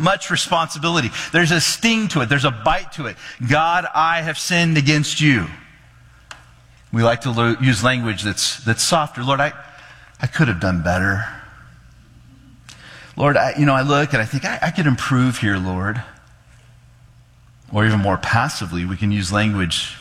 much responsibility. There's a sting to it. There's a bite to it. God, I have sinned against you. We like to use language that's softer. Lord, I could have done better. Lord, I look and I think I could improve here, Lord. Or even more passively, we can use language.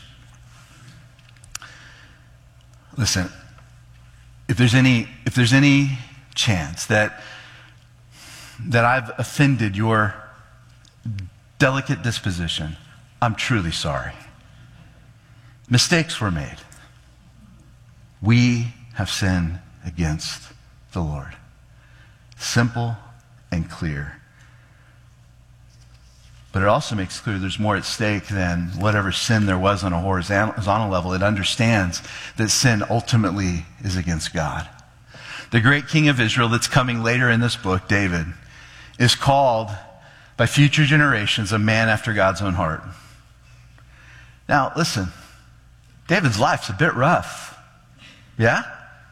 Listen, if there's any chance that I've offended your delicate disposition, I'm truly sorry. Mistakes were made. We have sinned against the Lord. Simple and clear. But it also makes clear there's more at stake than whatever sin there was on a horizontal level. It understands that sin ultimately is against God. The great king of Israel that's coming later in this book, David, is called by future generations a man after God's own heart. Now, listen, David's life's a bit rough. Yeah?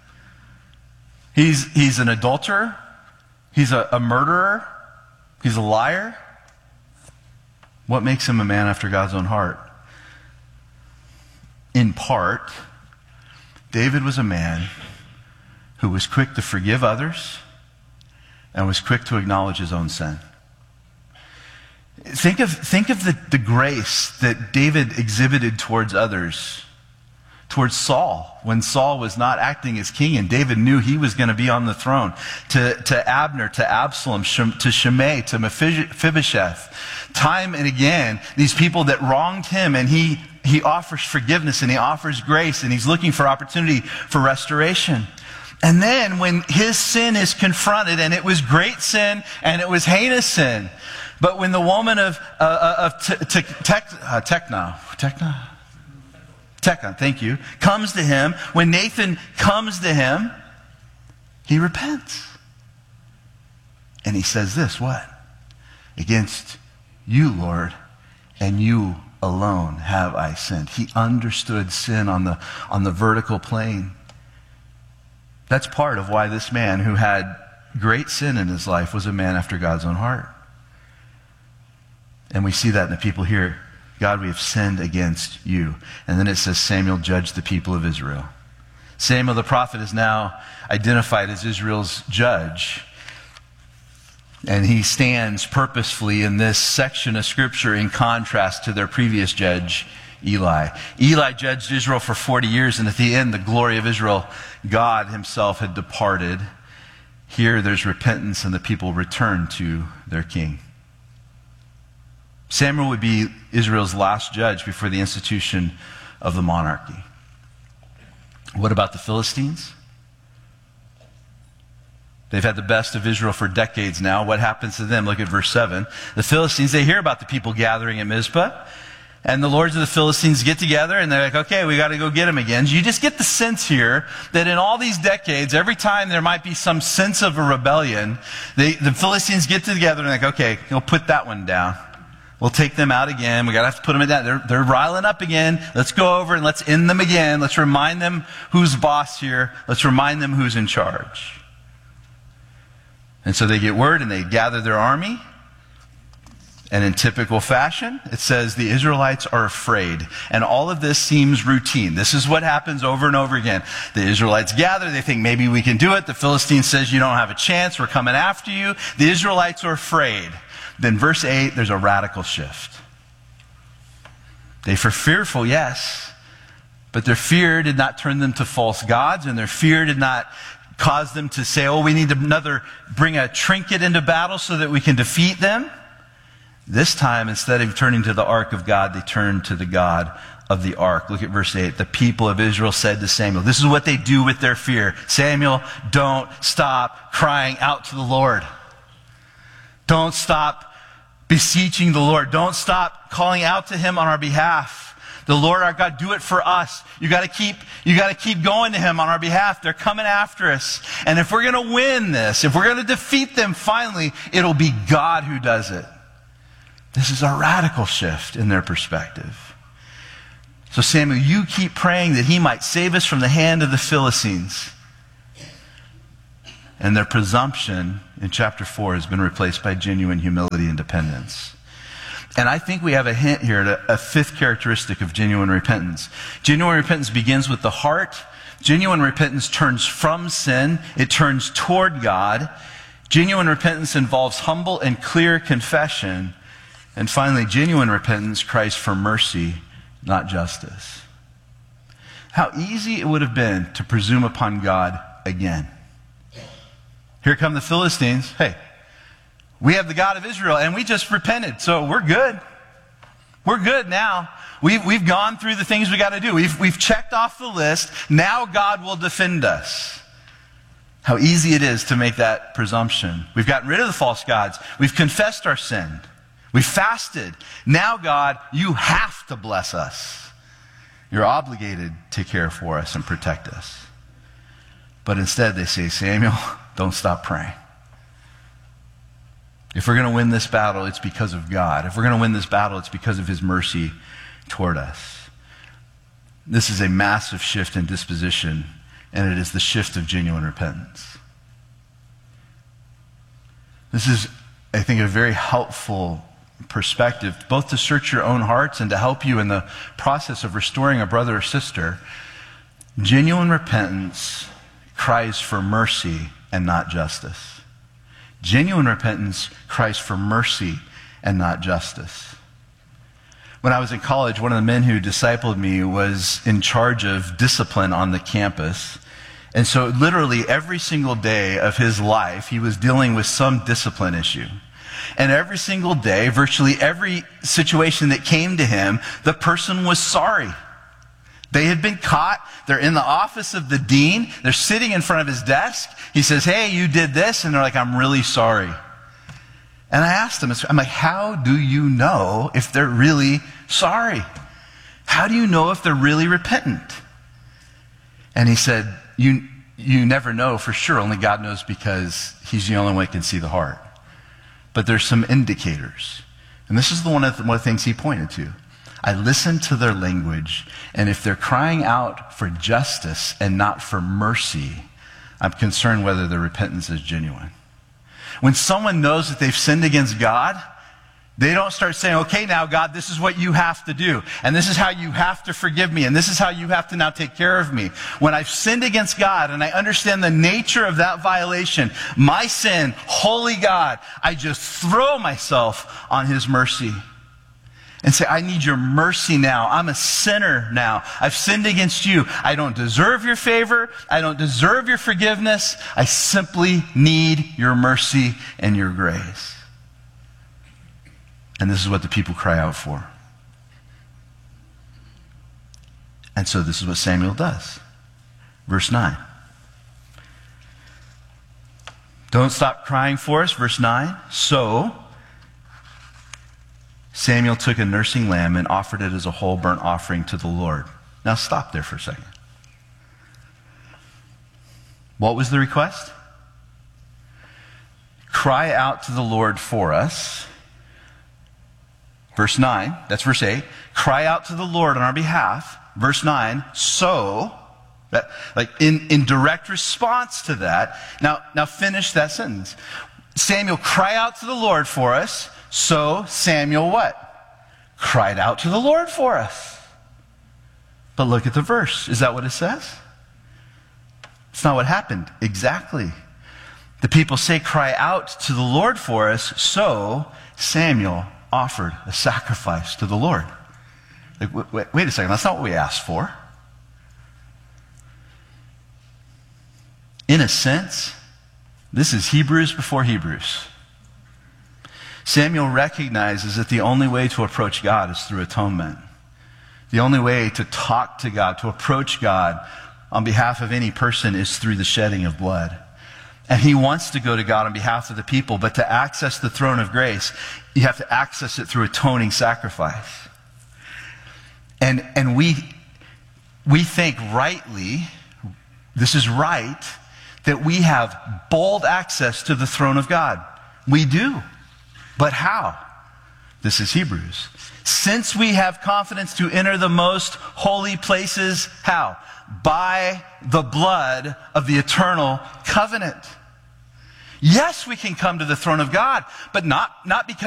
He's an adulterer. He's a murderer. He's a liar. What makes him a man after God's own heart? In part, David was a man who was quick to forgive others and was quick to acknowledge his own sin. Think of the grace that David exhibited towards others, towards Saul, when Saul was not acting as king and David knew he was going to be on the throne, to Abner, to Absalom, to Shimei, to Mephibosheth. Time and again, these people that wronged him, and he offers forgiveness and he offers grace and he's looking for opportunity for restoration. And then when his sin is confronted, and it was great sin and it was heinous sin, but when the woman of Teknon, thank you, comes to him, when Nathan comes to him, he repents. And he says this, what? Against you, Lord, and you alone have I sinned. He understood sin on the vertical plane. That's part of why this man who had great sin in his life was a man after God's own heart. And we see that in the people here. God, we have sinned against you. And then it says Samuel judged the people of Israel. Samuel the prophet is now identified as Israel's judge. And he stands purposefully in this section of Scripture in contrast to their previous judge, Eli. Eli judged Israel for 40 years, and at the end, the glory of Israel, God himself had departed. Here, there's repentance, and the people return to their king. Samuel would be Israel's last judge before the institution of the monarchy. What about the Philistines? They've had the best of Israel for decades now. What happens to them? Look at verse 7. The Philistines, they hear about the people gathering at Mizpah, and the lords of the Philistines get together, and they're like, okay, we got to go get them again. You just get the sense here that in all these decades, every time there might be some sense of a rebellion, the Philistines get together and they're like, okay, we'll put that one down. We'll take them out again. We got to have to put them down. They're riling up again. Let's go over and let's end them again. Let's remind them who's boss here. Let's remind them who's in charge. And so they get word and they gather their army. And in typical fashion, it says the Israelites are afraid. And all of this seems routine. This is what happens over and over again. The Israelites gather. They think maybe we can do it. The Philistine says you don't have a chance. We're coming after you. The Israelites are afraid. Then verse 8, there's a radical shift. They were fearful, yes. But their fear did not turn them to false gods. And their fear did not cause them to say, oh, we need to bring a trinket into battle so that we can defeat them. This time, instead of turning to the ark of God, they turned to the God of the ark. Look at verse 8. The people of Israel said to Samuel, this is what they do with their fear. Samuel, don't stop crying out to the Lord. Don't stop beseeching the Lord. Don't stop calling out to him on our behalf. The Lord our God, do it for us. You got to keep going to him on our behalf. They're coming after us. And if we're going to win this, if we're going to defeat them finally, it'll be God who does it. This is a radical shift in their perspective. So Samuel, you keep praying that he might save us from the hand of the Philistines. And their presumption in chapter 4 has been replaced by genuine humility and dependence. And I think we have a hint here at a fifth characteristic of genuine repentance. Genuine repentance begins with the heart. Genuine repentance turns from sin. It turns toward God. Genuine repentance involves humble and clear confession. And finally, genuine repentance cries for mercy, not justice. How easy it would have been to presume upon God again. Here come the Philistines. Hey, we have the God of Israel, and we just repented, so we're good. We're good now. We've gone through the things we got to do. We've checked off the list. Now God will defend us. How easy it is to make that presumption. We've gotten rid of the false gods. We've confessed our sin. We've fasted. Now, God, you have to bless us. You're obligated to care for us and protect us. But instead they say, Samuel, don't stop praying. If we're going to win this battle, it's because of God. If we're going to win this battle, it's because of his mercy toward us. This is a massive shift in disposition, and it is the shift of genuine repentance. This is, I think, a very helpful perspective, both to search your own hearts and to help you in the process of restoring a brother or sister. Genuine repentance cries for mercy and not justice. Genuine repentance cries for mercy and not justice. When I was in college, one of the men who discipled me was in charge of discipline on the campus. And so literally every single day of his life, he was dealing with some discipline issue. And every single day, virtually every situation that came to him, the person was sorry. They had been caught. They're in the office of the dean. They're sitting in front of his desk. He says, hey, you did this. And they're like, I'm really sorry. And I asked him, I'm like, how do you know if they're really sorry? How do you know if they're really repentant? And he said, you never know for sure. Only God knows, because he's the only one who can see the heart. But there's some indicators. And this is one of the things he pointed to. I listen to their language, and if they're crying out for justice and not for mercy, I'm concerned whether their repentance is genuine. When someone knows that they've sinned against God, they don't start saying, okay, now God, this is what you have to do, and this is how you have to forgive me, and this is how you have to now take care of me. When I've sinned against God and I understand the nature of that violation, my sin, holy God, I just throw myself on his mercy and say, I need your mercy now. I'm a sinner now. I've sinned against you. I don't deserve your favor. I don't deserve your forgiveness. I simply need your mercy and your grace. And this is what the people cry out for. And so this is what Samuel does. Verse 9. Don't stop crying for us. Verse 9. So Samuel took a nursing lamb and offered it as a whole burnt offering to the Lord. Now stop there for a second. What was the request? Cry out to the Lord for us. Verse 9, that's verse 8. Cry out to the Lord on our behalf. Verse 9, so, like in direct response to that. Now finish that sentence. Samuel, cry out to the Lord for us. So Samuel what? Cried out to the Lord for us. But look at the verse. Is that what it says? It's not what happened. Exactly. The people say, cry out to the Lord for us. So Samuel offered a sacrifice to the Lord. Like, wait a second. That's not what we asked for. In a sense, this is Hebrews before Hebrews. Samuel recognizes that the only way to approach God is through atonement. The only way to talk to God, to approach God on behalf of any person, is through the shedding of blood. And he wants to go to God on behalf of the people, but to access the throne of grace, you have to access it through atoning sacrifice. And we think rightly, this is right, that we have bold access to the throne of God. We do. But how? This is Hebrews. Since we have confidence to enter the most holy places, how? By the blood of the eternal covenant. Yes, we can come to the throne of God, but not because